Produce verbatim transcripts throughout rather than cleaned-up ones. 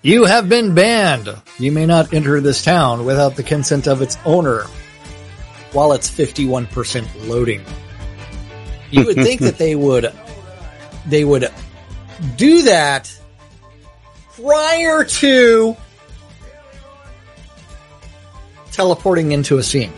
You have been banned. You may not enter this town without the consent of its owner while it's fifty-one percent loading. You would think that they would, they would do that prior to teleporting into a scene.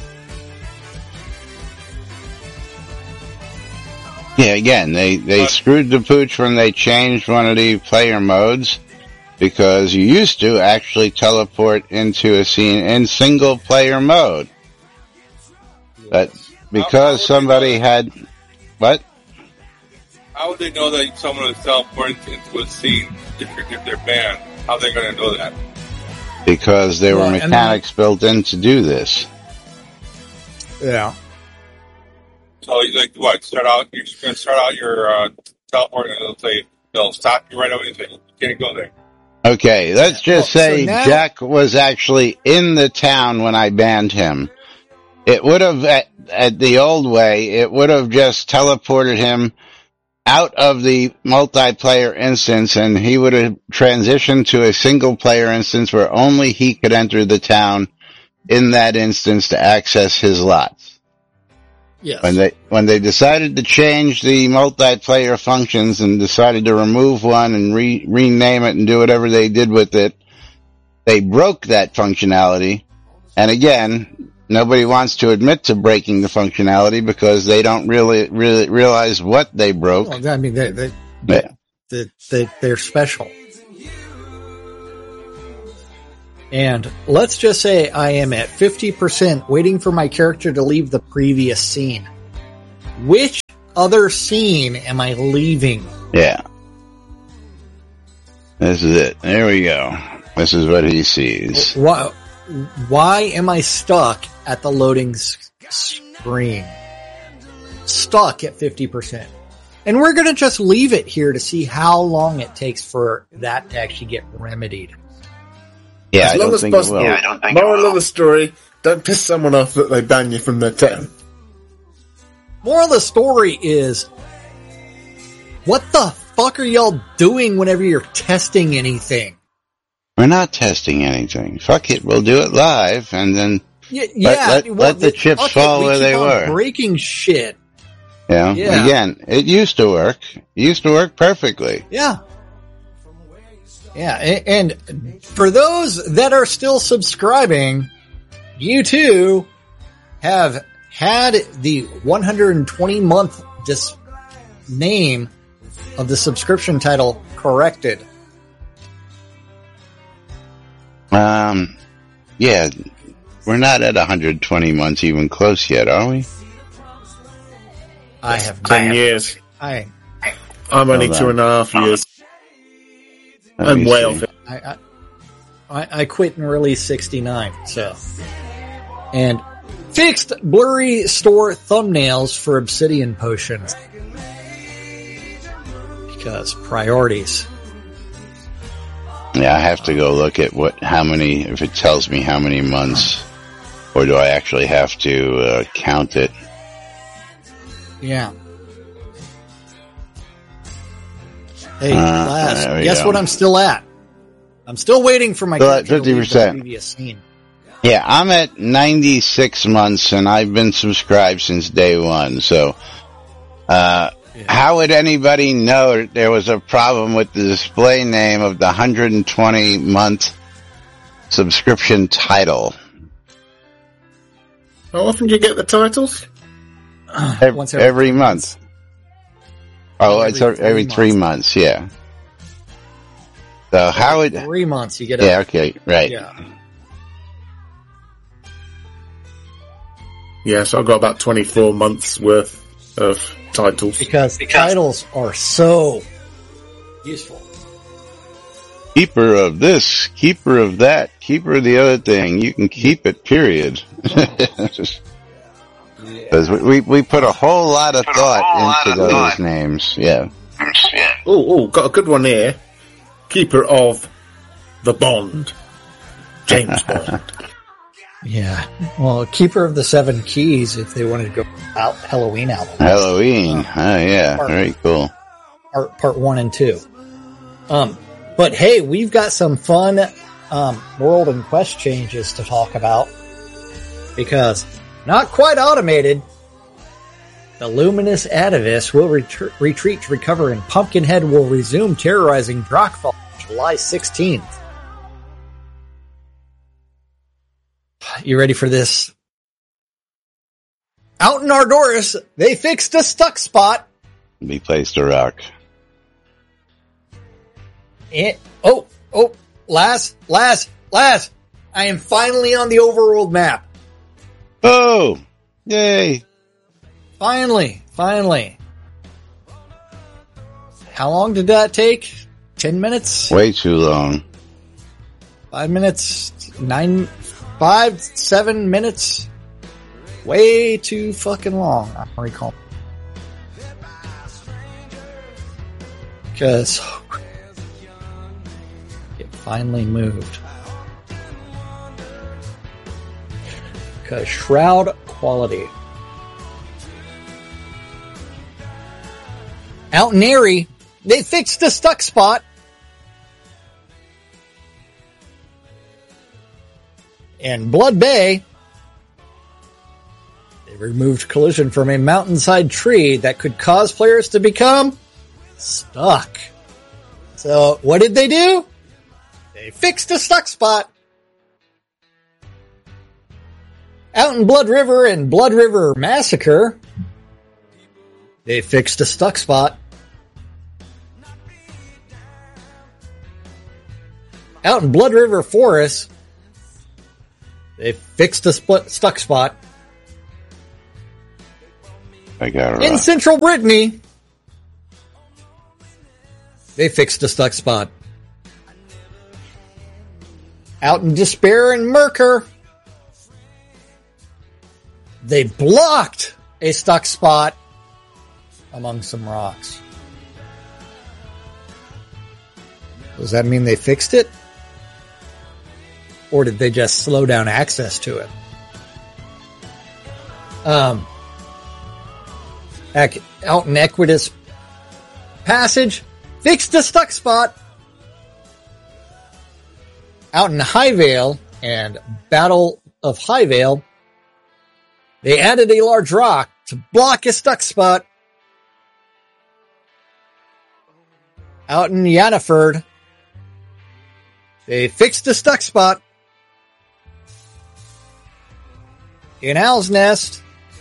Yeah, again, they, they screwed the pooch when they changed one of the player modes, because you used to actually teleport into a scene in single player mode. But because somebody had, what? How would they know that someone is teleporting into a scene if, you're, if they're banned? How are they going to know that? Because there well, were mechanics then, built in to do this. Yeah. So, like, what? Start out. You're going to start out your uh, teleport, and they'll say they'll stop you right away and say you can't go there. Okay, let's just well, say so now, Jack was actually in the town when I banned him. It would have, at, at the old way, it would have just teleported him out of the multiplayer instance, and he would have transitioned to a single player instance where only he could enter the town in that instance to access his lots. Yes. When they when they decided to change the multiplayer functions and decided to remove one and re, rename it and do whatever they did with it, they broke that functionality. And again, nobody wants to admit to breaking the functionality because they don't really really realize what they broke. Well, I mean, they, they, yeah. they, they, they're special. And let's just say I am at fifty percent waiting for my character to leave the previous scene. Which other scene am I leaving? Yeah. This is it. There we go. This is what he sees. Why, why am I stuck at the loading screen? Stuck at fifty percent. And we're going to just leave it here to see how long it takes for that to actually get remedied. Yeah, as I long don't as think possible. it will. Yeah, I don't think Moral of the story, don't piss someone off that they ban you from their town. Moral of the story is, what the fuck are y'all doing whenever you're testing anything? We're not testing anything. Fuck it, we'll do it live, and then yeah, yeah, let, let, well, let the chips it, fall we where keep they on were. Breaking shit. Yeah. yeah. Again, it used to work. It used to work perfectly. Yeah. Yeah, and for those that are still subscribing, you too have had the one hundred twenty month dis- name of the subscription title corrected. Um, yeah, we're not at one hundred twenty months even close yet, are we? I have ten not. years. I, I'm only two and a half years. Let I'm me way see. off it. I, I, I quit in release sixty-nine, so. And fixed blurry store thumbnails for Obsidian Potions. Because priorities. Yeah, I have to go look at what, how many, if it tells me how many months, or do I actually have to uh, count it? Yeah. Hey, Uh, class, there we guess go. what I'm still at? I'm still waiting for my Still at character to leave the fifty percent. previous scene. Yeah, I'm at ninety-six months, and I've been subscribed since day one, so, uh, Yeah. how would anybody know that there was a problem with the display name of the one hundred twenty month subscription title? How often do you get the titles? Every, Once every, every month. Oh, Every it's every, three every three months, yeah. So how would... Three months you get a... Yeah, okay, right. Yeah. Yeah, so I've got about twenty-four months worth of titles. Because, titles are so useful. Keeper of this, keeper of that, keeper of the other thing. You can keep it, period. Because we, we, we put a whole lot of thought into those thought. names, yeah. Oh, oh, got a good one here. Keeper of the Bond. James Bond. Yeah. Well, Keeper of the Seven Keys, if they wanted to go out Halloween album. Halloween. Oh, yeah. Part, Very cool. Part, part one and two. Um, But hey, we've got some fun um, world and quest changes to talk about. Because, not quite automated, the luminous atavis will ret- retreat to recover, and Pumpkinhead will resume terrorizing Drakfall July sixteenth. You ready for this? Out in Ardoris, they fixed a stuck spot. We placed a rock. And, oh, oh, last, last, last. I am finally on the overworld map. Oh, yay. Finally, finally. How long did that take? Ten minutes? Way too long. Five minutes? Nine, five, seven minutes? Way too fucking long, I don't recall. Because it finally moved. Because Shroud quality. Out in Erie, they fixed the stuck spot. And Blood Bay, they removed collision from a mountainside tree that could cause players to become stuck. So, what did they do? They fixed a stuck spot. Out in Blood River and Blood River Massacre, they fixed a stuck spot. Out in Blood River Forest, they fixed a split stuck spot. I got it. In Central Brittany, they fixed a stuck spot. Out in Despair and Mercer, they blocked a stuck spot among some rocks. Does that mean they fixed it? Or did they just slow down access to it? Um, out in Equitas Passage, fixed a stuck spot. Out in Highvale and Battle of Highvale, they added a large rock to block a stuck spot. Out in Yannaford, they fixed a stuck spot. In Owl's Nest,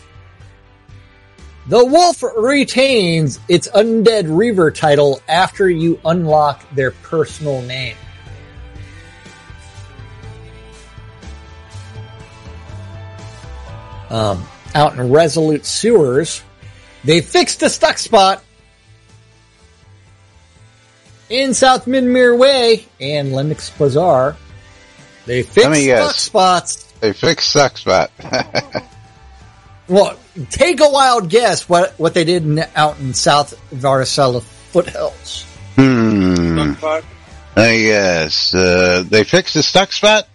the wolf retains its Undead Reaver title after you unlock their personal name. Um, out in Resolute Sewers, they fixed a stuck spot. In South Midmere Way and Lennox Bazaar, they fixed stuck guess. spots. They fixed stuck spot. Well, take a wild guess what, what they did in, out in South Varicella Foothills. Hmm. I guess. Uh, they fixed the stuck spot?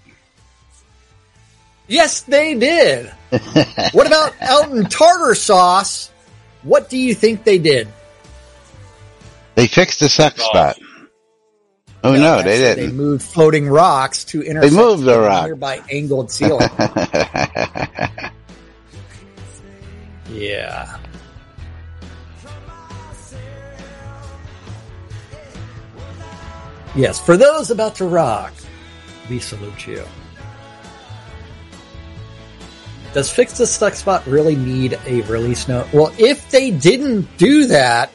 Yes, they did. What about out in Tartar Sauce? What do you think they did? They fixed the stuck spot. Oh no, no they didn't. They moved floating rocks to intersect they moved the rock. nearby angled ceiling. Yeah. Yes, for those about to rock, we salute you. Does Fix the Stuck Spot really need a release note? Well, if they didn't do that,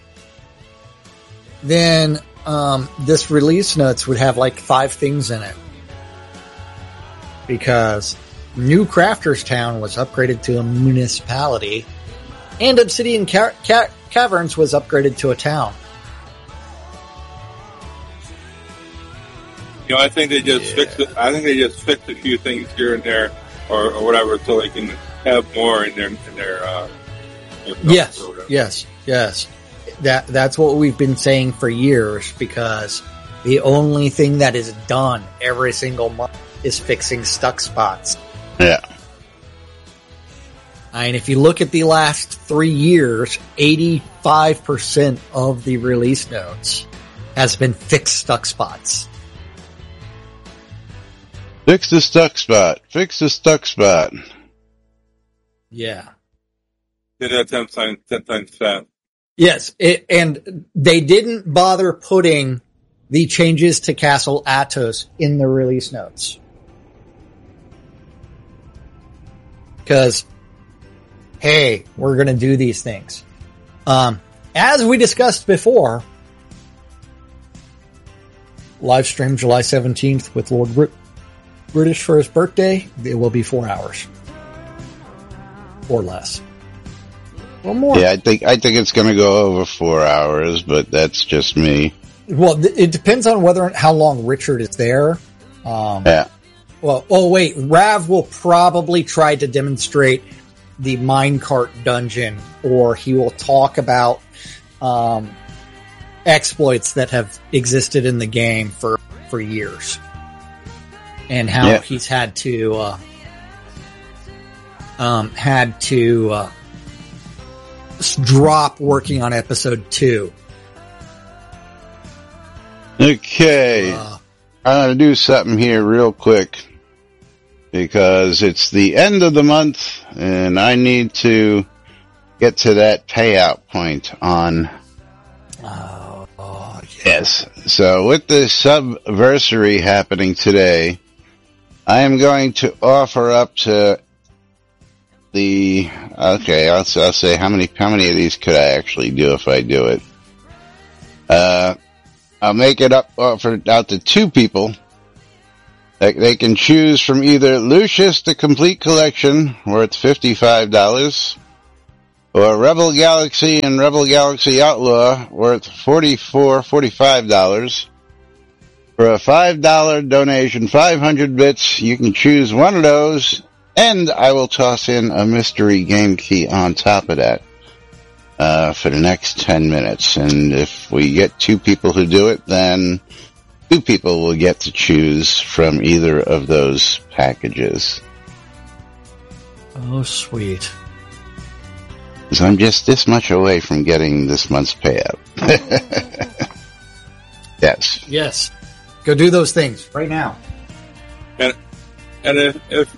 then um, this release notes would have like five things in it. Because New Crafters Town was upgraded to a municipality, and Obsidian Ca- Ca- Caverns was upgraded to a town. You know, I think they just Yeah. fixed it. I think they just fixed a few things here and there, or, or whatever, so they can have more in their in their. Uh, their Yes, or whatever. yes, yes. That that's what we've been saying for years, because the only thing that is done every single month is fixing stuck spots. Yeah. I mean, if you look at the last three years, eighty-five percent of the release notes has been fixed stuck spots. Fix the stuck spot. Fix the stuck spot. Yeah. Did that ten times, ten times fast. Yes, it, and they didn't bother putting the changes to Castle Atos in the release notes. Because, hey, we're going to do these things. Um, as we discussed before, live stream July seventeenth with Lord Brit- British for his birthday. It will be four hours. Or less. Or more. Yeah, I think I think it's going to go over four hours, but that's just me. Well, th- it depends on whether how long Richard is there. Um, Yeah. Well, oh wait, Rav will probably try to demonstrate the minecart dungeon, or he will talk about um, exploits that have existed in the game for, for years, and how Yeah. he's had to uh, um, had to uh, s- drop working on episode two. Okay. Uh, I'm going to do something here real quick because it's the end of the month and I need to get to that payout point on. oh, oh, yeah. Yes. So with the subversary happening today, I am going to offer up to the, okay, I'll, I'll say how many, how many of these could I actually do if I do it? Uh, I'll make it up, offer out to two people. They, they can choose from either Lucius the Complete Collection, worth fifty-five dollars, or Rebel Galaxy and Rebel Galaxy Outlaw, worth forty-four dollars, forty-five dollars. For a five dollar donation, five hundred bits, you can choose one of those, and I will toss in a mystery game key on top of that. Uh, for the next ten minutes. And if we get two people who do it, then two people will get to choose from either of those packages. Oh, sweet. Because I'm just this much away from getting this month's payout. Yes. Yes. Go do those things right now. And and if, if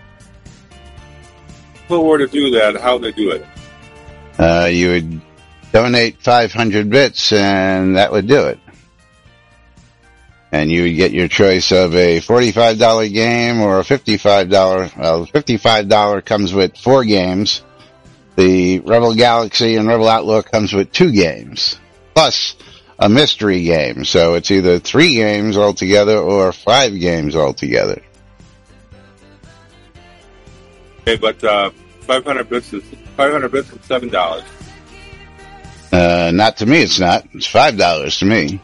people were to do that, how would they do it? Uh, you would donate five hundred bits and that would do it. And you would get your choice of a forty-five dollar game or a fifty-five dollar. Well, fifty-five dollars comes with four games. The Rebel Galaxy and Rebel Outlaw comes with two games, plus a mystery game. So it's either three games altogether or five games altogether. Okay, but uh, five hundred bits is five hundred bits is seven dollars. Uh, not to me, it's not. It's five dollars to me.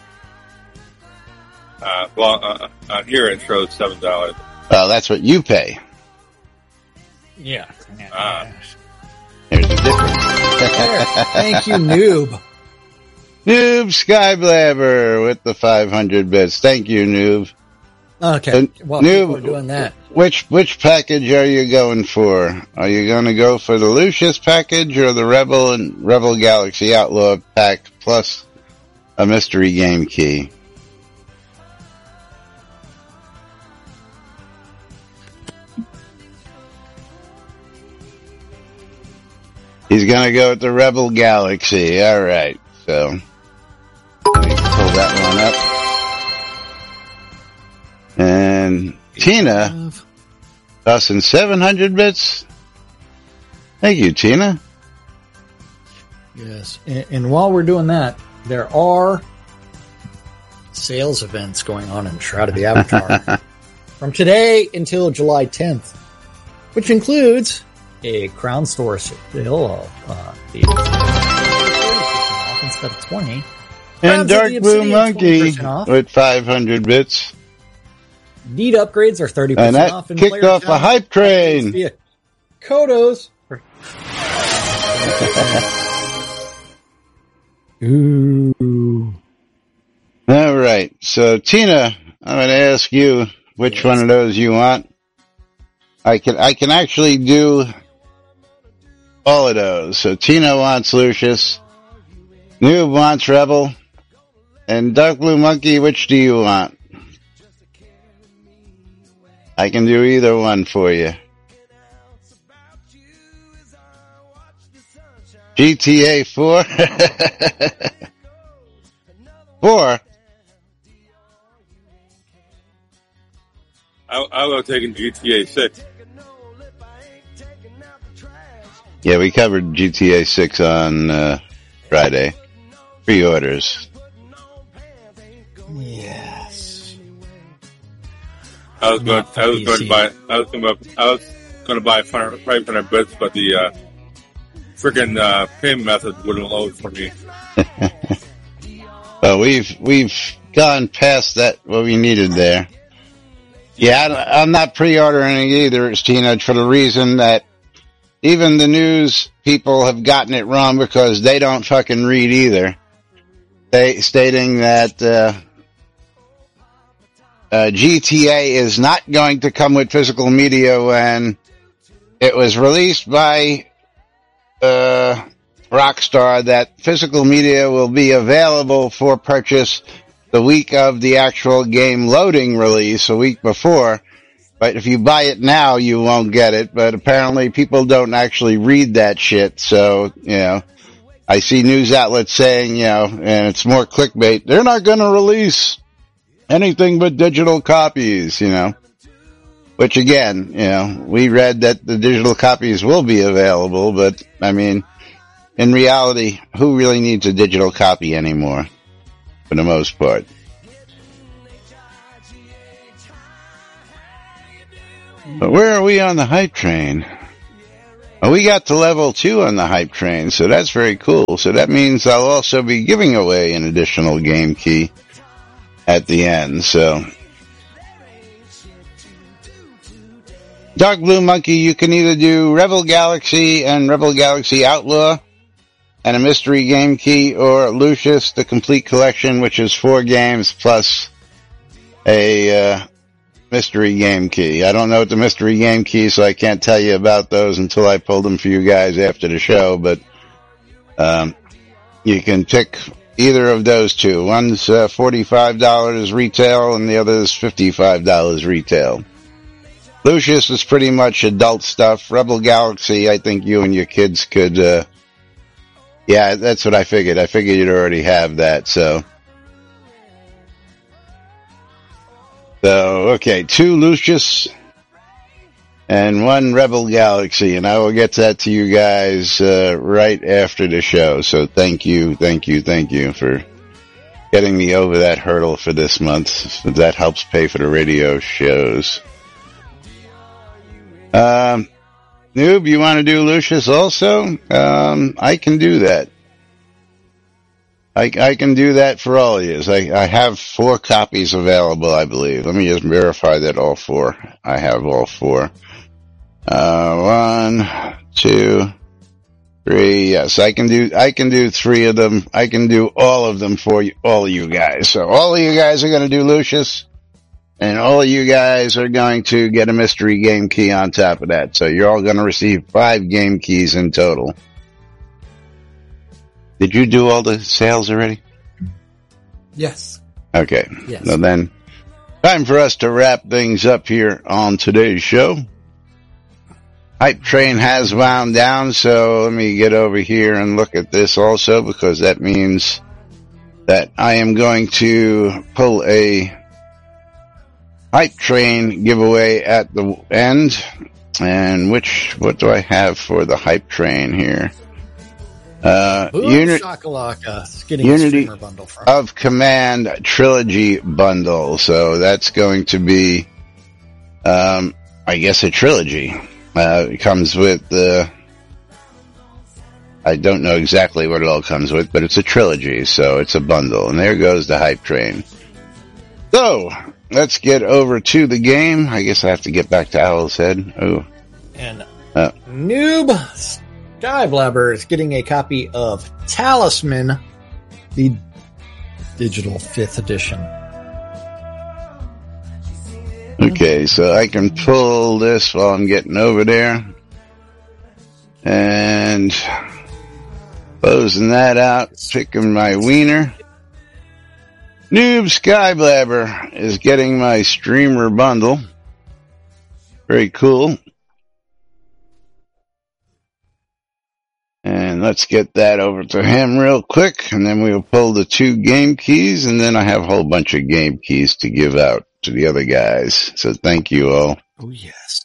Uh, well, uh, on here it shows seven dollars. Well, that's what you pay. Yeah. Ah. There's a difference. There. Thank you, noob. Noob Skyblabber with the five hundred bits. Thank you, Noob. Okay. And Well, noob, people are doing that. Which which package are you going for? Are you going to go for the Lucius package or the Rebel and Rebel Galaxy Outlaw pack plus a mystery game key? He's going to go with the Rebel Galaxy. All right. So let me pull that one up. And Tina, tossing seven hundred bits. Thank you, Tina. Yes. And, and while we're doing that, there are sales events going on in Shroud of the Avatar from today until July tenth, which includes a Crown Store sale of uh, the off instead of twenty. And Crowns of Dark the Blue Obsidian, Monkey twenty percent off. with five hundred bits. Need upgrades are thirty And percent that off. in kicked player off a count. hype train. Via Kodos. Ooh. All right. So, Tina, I'm going to ask you which Yes. one of those you want. I can I can actually do all of those. So, Tina wants Lucius. Noob wants Rebel. And Dark Blue Monkey, which do you want? I can do either one for you. G T A four? Four? I, I would have taken G T A six. Yeah, we covered G T A six on uh, Friday. Pre-orders. Yes. I was going. Not for I was going P C. to buy. I was going to. I was going to buy five hundred bits, but the uh, freaking uh, payment method wouldn't load for me. Well, we've we've gone past that what we needed there. Yeah, I- I'm not pre-ordering it either, it's Teenage, for the reason that even the news people have gotten it wrong because they don't fucking read either. They stating that uh, uh, G T A is not going to come with physical media when it was released by uh, Rockstar, that physical media will be available for purchase the week of the actual game loading release, a week before. But if you buy it now, you won't get it. But apparently people don't actually read that shit. So, you know, I see news outlets saying, you know, and it's more clickbait, they're not going to release anything but digital copies, you know. Which again, you know, we read that the digital copies will be available, but I mean, in reality, who really needs a digital copy anymore? For the most part. But where are we on the hype train? Well, we got to level two on the hype train, so that's very cool. So that means I'll also be giving away an additional game key at the end, so. Dark Blue Monkey, you can either do Rebel Galaxy and Rebel Galaxy Outlaw and a mystery game key, or Lucius, the complete collection, which is four games plus a uh, mystery game key. I don't know what the mystery game key, so I can't tell you about those until I pull them for you guys after the show, but um, you can pick either of those two. One's uh, forty-five dollars retail, and the other is fifty-five dollars retail. Lucius is pretty much adult stuff. Rebel Galaxy, I think you and your kids could... Uh, Yeah, that's what I figured. I figured you'd already have that, so. So, okay, two Lucius and one Rebel Galaxy, and I will get that to you guys uh, right after the show. So thank you, thank you, thank you for getting me over that hurdle for this month. That helps pay for the radio shows. Um... Noob, you want to do Lucius also? Um, I can do that. I, I can do that for all of you. I, I have four copies available, I believe. Let me just verify that all four. I have all four. Uh, one, two, three. Yes, I can do, I can do three of them. I can do all of them for you, all of you guys. So all of you guys are going to do Lucius. And all of you guys are going to get a mystery game key on top of that. So you're all going to receive five game keys in total. Did you do all the sales already? Yes. Okay. Yes. So then, time for us to wrap things up here on today's show. Hype train has wound down, so let me get over here and look at this also, because that means that I am going to pull a hype train giveaway at the end. And which, what do I have for the hype train here? Uh, Boom Uni- shakalaka. It's getting Unity a streamer bundle from. of Command trilogy bundle. So that's going to be, um, I guess a trilogy. Uh, it comes with the, I don't know exactly what it all comes with, but it's a trilogy. So it's a bundle. And there goes the hype train. So, let's get over to the game. I guess I have to get back to Owl's Head. Oh. And Uh, Noob Skyblabber is getting a copy of Talisman, the digital fifth edition. okay, so I can pull this while I'm getting over there. And closing that out, picking my wiener. Noob Skyblabber is getting my streamer bundle. Very cool. And let's get that over to him real quick, and then we'll pull the two game keys, and then I have a whole bunch of game keys to give out to the other guys. So thank you all. Oh, yes.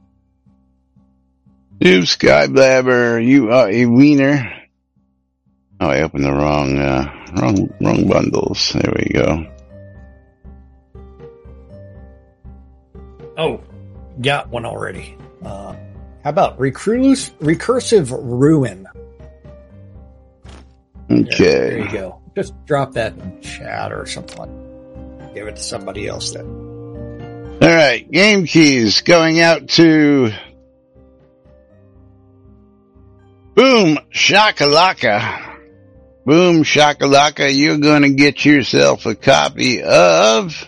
Noob Skyblabber, you are a wiener. Oh, I opened the wrong, uh, wrong, wrong bundles. There we go. Oh, got one already. Uh, how about recluse, Recursive Ruin? Okay. There, there you go. Just drop that in chat or something. Give it to somebody else then. All right, game keys going out to Boom Shakalaka. Boom Shakalaka, you're going to get yourself a copy of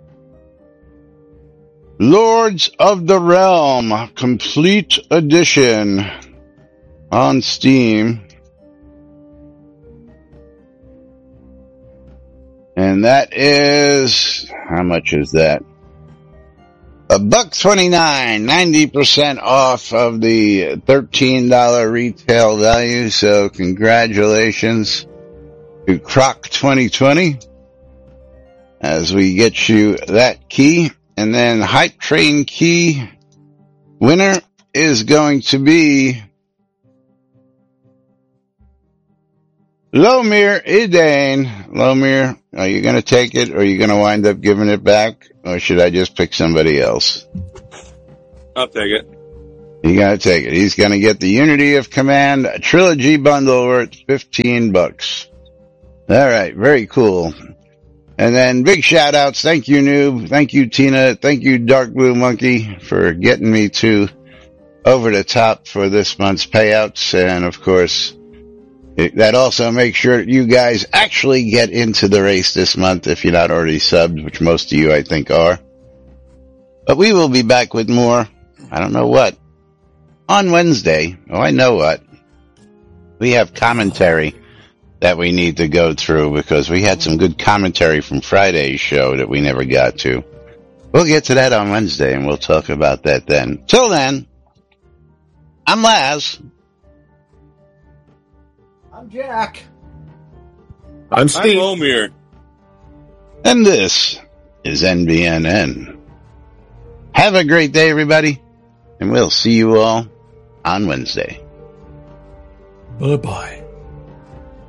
Lords of the Realm Complete Edition on Steam. And that is, how much is that? A buck twenty-nine, ninety percent off of the thirteen dollars retail value. So congratulations to Croc twenty twenty as we get you that key. And then Hype Train key winner is going to be Lomir Idane. Lomir, are you going to take it, or are you going to wind up giving it back, or should I just pick somebody else? I'll take it. You got to take it. He's going to get the Unity of Command Trilogy bundle worth fifteen bucks. All right, very cool. And then big shout outs. Thank you, Noob. Thank you, Tina. Thank you, Dark Blue Monkey, for getting me to over the top for this month's payouts. And of course, it, that also makes sure you guys actually get into the race this month if you're not already subbed, which most of you I think are. But we will be back with more. I don't know what. On Wednesday. Oh, I know what. We have commentary that we need to go through because we had some good commentary from Friday's show that we never got to. We'll get to that on Wednesday and we'll talk about that then. Till then, I'm Laz. I'm Jack. I'm Steve. I'm Lomir. And this is N B N N. Have a great day, everybody, and we'll see you all on Wednesday. Bye-bye.